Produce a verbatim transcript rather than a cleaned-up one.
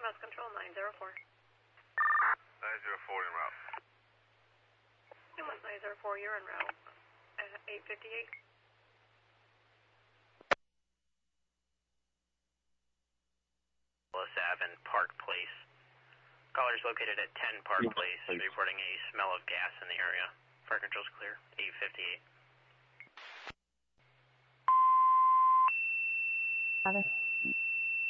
Mouse Control nine zero four. nine zero four en route. Two one nine zero four, you're en route. Uh, eight fifty-eight. Avenue, Park Place. Caller is located at ten Park Place, reporting a smell of gas in the area. Fire control's clear, eight fifty-eight. Father.